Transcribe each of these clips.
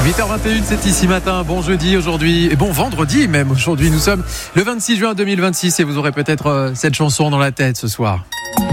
8h21, c'est ici matin. Bon jeudi aujourd'hui, et bon vendredi même. Aujourd'hui, nous sommes le 26 juin 2026 et vous aurez peut-être cette chanson dans la tête ce soir.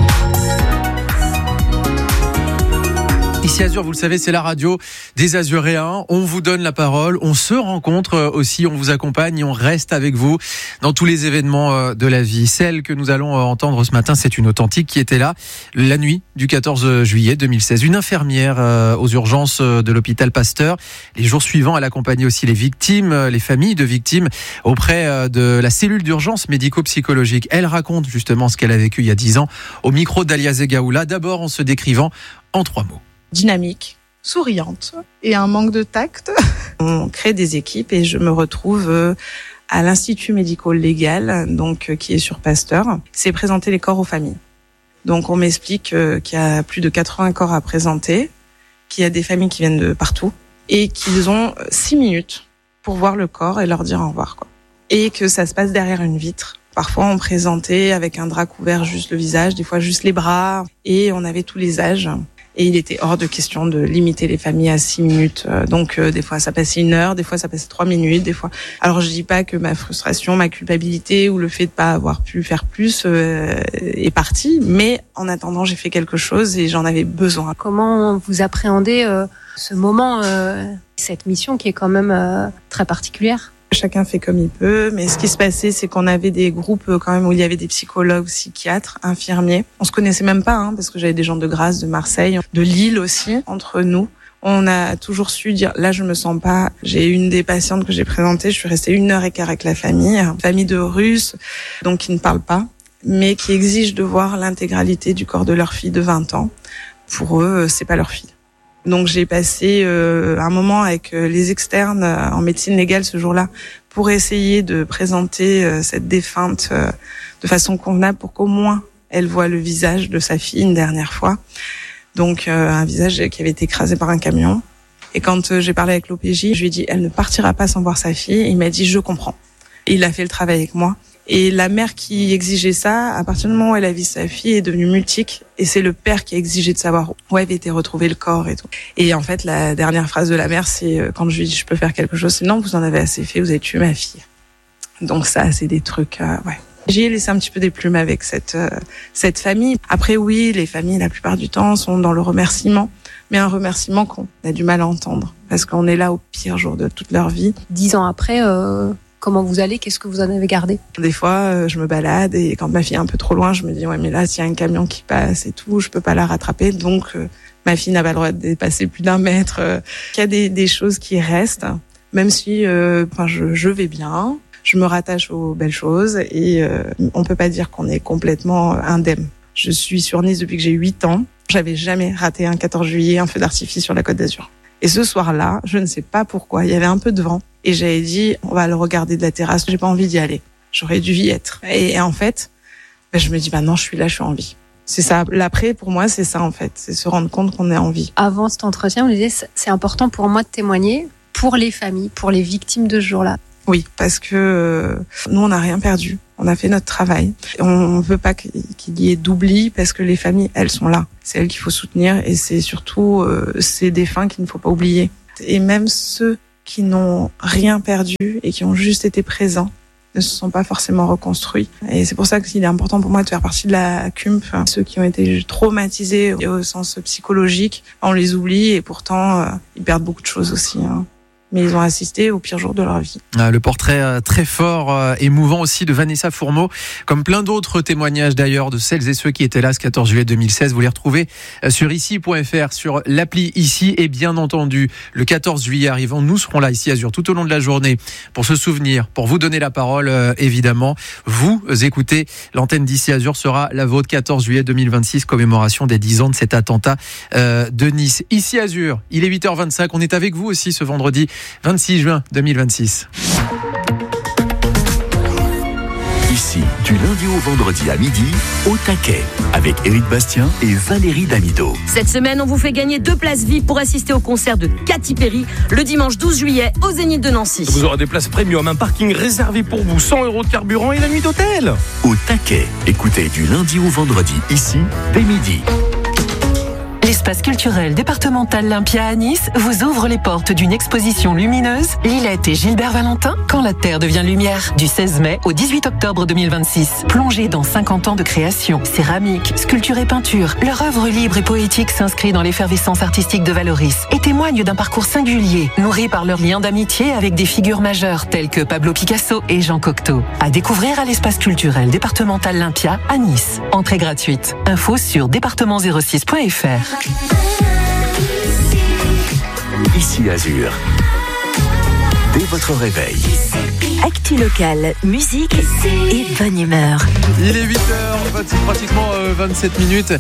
Ici Azur, vous le savez, c'est la radio des Azuréens. On vous donne la parole, on se rencontre aussi, on vous accompagne et on reste avec vous dans tous les événements de la vie. Celle que nous allons entendre ce matin, c'est une authentique qui était là la nuit du 14 juillet 2016. Une infirmière aux urgences de l'hôpital Pasteur. Les jours suivants, elle accompagnait aussi les victimes, les familles de victimes auprès de la cellule d'urgence médico-psychologique. Elle raconte justement ce qu'elle a vécu il y a 10 ans au micro d'Alia Zegaoula, d'abord en se décrivant en 3 mots. Dynamique, souriante et un manque de tact. On crée des équipes et je me retrouve à l'Institut médico-légal, donc qui est sur Pasteur. C'est présenter les corps aux familles. Donc on m'explique qu'il y a plus de 80 corps à présenter, qu'il y a des familles qui viennent de partout et qu'ils ont 6 minutes pour voir le corps et leur dire au revoir, quoi. Et que ça se passe derrière une vitre. Parfois on présentait avec un drap couvert juste le visage, des fois juste les bras, et on avait tous les âges. Et il était hors de question de limiter les familles à 6 minutes. Donc, des fois, ça passait 1 heure, des fois, ça passait 3 minutes, des fois. Alors, je dis pas que ma frustration, ma culpabilité ou le fait de pas avoir pu faire plus est parti. Mais en attendant, j'ai fait quelque chose et j'en avais besoin. Comment vous appréhendez ce moment, cette mission qui est quand même très particulière ? Chacun fait comme il peut, mais ce qui se passait, c'est qu'on avait des groupes quand même où il y avait des psychologues, psychiatres, infirmiers. On se connaissait même pas, parce que j'avais des gens de Grasse, de Marseille, de Lille aussi, entre nous. On a toujours su dire, là je me sens pas. J'ai une des patientes que j'ai présentées, je suis restée 1h15 avec la famille de Russes, donc qui ne parlent pas, mais qui exigent de voir l'intégralité du corps de leur fille de 20 ans. Pour eux, c'est pas leur fille. Donc j'ai passé un moment avec les externes en médecine légale ce jour-là pour essayer de présenter cette défunte de façon convenable pour qu'au moins elle voie le visage de sa fille une dernière fois. Donc un visage qui avait été écrasé par un camion. Et quand j'ai parlé avec l'OPJ, je lui ai dit elle ne partira pas sans voir sa fille. Et il m'a dit je comprends. Et il a fait le travail avec moi. Et la mère qui exigeait ça, à partir du moment où elle a vu sa fille, est devenue multique. Et c'est le père qui a exigé de savoir où avait été retrouvé le corps et tout. Et en fait, la dernière phrase de la mère, c'est quand je lui dis je peux faire quelque chose, c'est non, vous en avez assez fait, vous avez tué ma fille. Donc ça, c'est des trucs, ouais. J'ai laissé un petit peu des plumes avec cette famille. Après, oui, les familles, la plupart du temps, sont dans le remerciement. Mais un remerciement qu'on a du mal à entendre. Parce qu'on est là au pire jour de toute leur vie. 10 ans après, comment vous allez ? Qu'est-ce que vous en avez gardé ? Des fois, je me balade et quand ma fille est un peu trop loin, je me dis, ouais, mais là, s'il y a un camion qui passe et tout, je peux pas la rattraper. Donc, ma fille n'a pas le droit de dépasser plus d'1 mètre. Il y a des choses qui restent, même si je vais bien. Je me rattache aux belles choses et on peut pas dire qu'on est complètement indemne. Je suis sur Nice depuis que j'ai 8 ans. J'avais jamais raté un 14 juillet, un feu d'artifice sur la Côte d'Azur. Et ce soir-là, je ne sais pas pourquoi, il y avait un peu de vent. Et j'avais dit, on va le regarder de la terrasse. J'ai pas envie d'y aller. J'aurais dû y être. Et en fait, je me dis, non, je suis là, je suis en vie. C'est ça. L'après, pour moi, c'est ça, en fait. C'est se rendre compte qu'on est en vie. Avant cet entretien, vous disiez, c'est important pour moi de témoigner pour les familles, pour les victimes de ce jour-là. Oui, parce que nous, on n'a rien perdu. On a fait notre travail. On ne veut pas qu'il y ait d'oubli parce que les familles, elles sont là. C'est elles qu'il faut soutenir et c'est surtout ces défunts qu'il ne faut pas oublier. Et même ceux qui n'ont rien perdu et qui ont juste été présents ne se sont pas forcément reconstruits. Et c'est pour ça qu'il est important pour moi de faire partie de la CUMP. Ceux qui ont été traumatisés au sens psychologique, on les oublie et pourtant, ils perdent beaucoup de choses aussi. Mais ils ont assisté au pire jour de leur vie. Le portrait très fort, émouvant aussi de Vanessa Fourmeau, comme plein d'autres témoignages d'ailleurs de celles et ceux qui étaient là ce 14 juillet 2016. Vous les retrouvez sur ici.fr, sur l'appli Ici, et bien entendu le 14 juillet arrivant, nous serons là ici Azur tout au long de la journée pour se souvenir, pour vous donner la parole évidemment. Vous écoutez, l'antenne d'Ici Azur sera la vôtre 14 juillet 2026, commémoration des 10 ans de cet attentat de Nice. Ici Azur, il est 8h25, on est avec vous aussi ce vendredi 26 juin 2026. Ici, du lundi au vendredi à midi, au taquet, avec Éric Bastien et Valérie Damido. Cette semaine, on vous fait gagner 2 places VIP pour assister au concert de Katy Perry le dimanche 12 juillet au Zénith de Nancy. Vous aurez des places premium, un parking réservé pour vous, 100 € de carburant et la nuit d'hôtel. Au taquet, écoutez du lundi au vendredi, ici, dès midi. L'espace culturel départemental Lympia à Nice vous ouvre les portes d'une exposition lumineuse Lilette et Gilbert Valentin, Quand la Terre devient lumière, du 16 mai au 18 octobre 2026. Plongez dans 50 ans de création, céramique, sculpture et peinture. Leur œuvre libre et poétique s'inscrit dans l'effervescence artistique de Valoris et témoigne d'un parcours singulier, nourri par leur lien d'amitié avec des figures majeures telles que Pablo Picasso et Jean Cocteau. À découvrir à l'espace culturel départemental Lympia à Nice. Entrée gratuite. Info sur département06.fr. Ici Azur. Dès votre réveil. Actu locale, musique et bonne humeur. Il est 8h, pratiquement 27 minutes.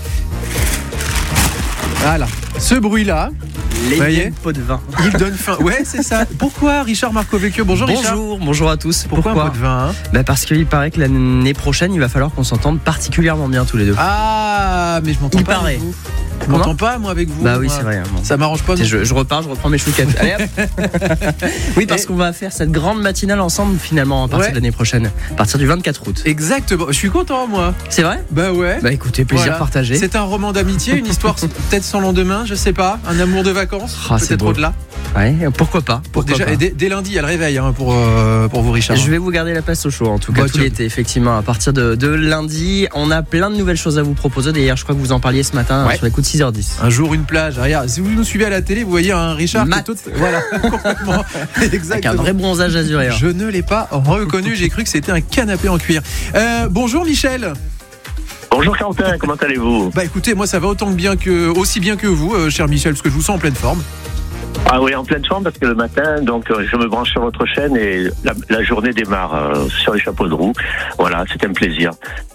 Voilà, ce bruit-là, les pots de vin. Il donne faim. Ouais, c'est ça. Pourquoi Richard Marcovecchio? Bonjour Richard. Bonjour à tous. Pourquoi un pot de vin Parce qu'il paraît que l'année prochaine, il va falloir qu'on s'entende particulièrement bien tous les deux. Ah, mais je m'entends pas avec vous. Je m'entends pas moi avec vous. Bah oui, c'est vrai. Ça m'arrange pas. Je reprends mes chouquettes. Allez hop. Oui, parce qu'on va faire cette grande matinale ensemble finalement à partir de l'année prochaine, à partir du 24 août. Exactement. Je suis content moi. C'est vrai? Bah ouais. Bah écoutez, plaisir partagé. C'est un roman d'amitié, une histoire peut-être sans lendemain, je sais pas, un amour de vacances, peut-être au-delà. Ouais, pourquoi pas. Et dès lundi, il y a le réveil pour vous Richard. Je vais vous garder la place au chaud en tout cas tout l'été effectivement. À partir de lundi, on a plein de nouvelles choses à vous proposer. D'ailleurs, je crois que vous en parliez ce matin sur les coups de 6h10. Un jour une plage. Regarde, si vous nous suivez à la télé, vous voyez un Richard voilà, complètement. Exactement. Avec un vrai bronzage azuréen. Je ne l'ai pas reconnu, j'ai cru que c'était un canapé en cuir. Bonjour Michel. Bonjour Quentin, comment allez-vous? Bah écoutez, moi ça va aussi bien que vous, cher Michel, parce que je vous sens en pleine forme. Ah oui, en pleine forme parce que le matin, donc je me branche sur votre chaîne et la journée démarre sur les chapeaux de roue. Voilà, c'est un plaisir.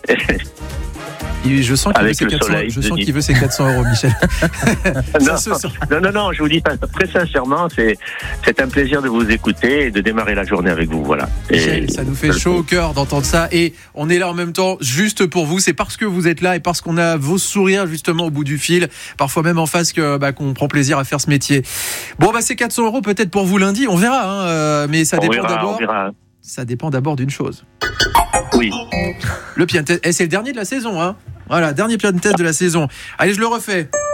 Je sens qu'il veut ses 400 euros, Michel. Non, je vous dis très sincèrement, c'est un plaisir de vous écouter et de démarrer la journée avec vous. Voilà. Michel, ça nous fait chaud au cœur d'entendre ça et on est là en même temps juste pour vous. C'est parce que vous êtes là et parce qu'on a vos sourires justement au bout du fil, parfois même en face qu'on prend plaisir à faire ce métier. Bon, c'est 400 euros peut-être pour vous lundi, on verra, mais ça dépend d'abord. Ça dépend d'abord d'une chose. Oui. Le piano test. Et c'est le dernier de la saison, Voilà, dernier piano test de la saison. Allez, je le refais.